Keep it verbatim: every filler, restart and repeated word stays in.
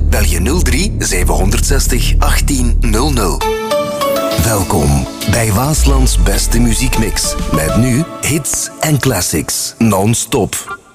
Bel je nul drie zevenhonderdzestig achttien nul nul. Welkom bij Waaslands beste muziekmix. Met nu hits en classics non-stop.